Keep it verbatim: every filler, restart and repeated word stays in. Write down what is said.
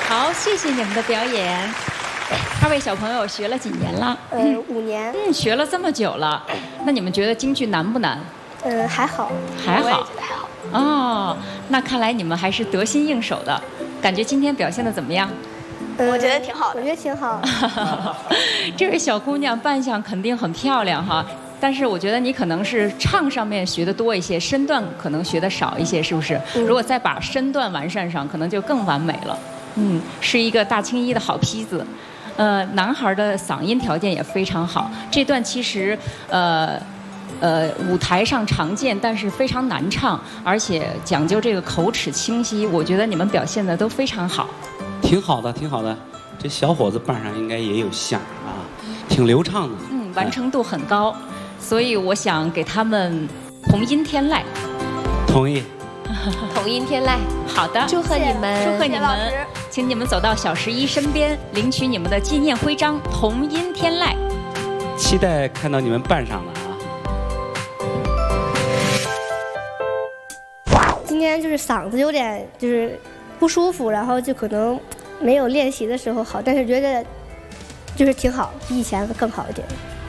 好，谢谢你们的表演。二位小朋友学了几年了？ 呃，五年。 嗯，学了这么久了，那你们觉得京剧难不难？ 呃，还好。 还好。 我也觉得还好。 哦，那看来你们还是得心应手的。感觉今天表现的怎么样？ 我觉得挺好的。我觉得挺好。 这位小姑娘扮相肯定很漂亮哈。但是我觉得你可能是唱上面学的多一些，身段可能学的少一些，是不是？嗯、如果再把身段完善上，可能就更完美了。嗯，是一个大青衣的好坯子。呃，男孩的嗓音条件也非常好。这段其实呃呃舞台上常见，但是非常难唱，而且讲究这个口齿清晰。我觉得你们表现的都非常好。 挺好的，挺好的。这小伙子扮上应该也有相啊，挺流畅的。 嗯，完成度很高。所以我想给他们同音天籁。 同意。 同音天籁。 好的， 祝贺你们， 祝贺你们，请你们走到小十一身边，领取你们的纪念徽章。同音天籁。 期待看到你们扮上的啊。今天就是嗓子有点就是不舒服，然后就可能没有练习的时候好，但是觉得就是挺好，比以前更好一点。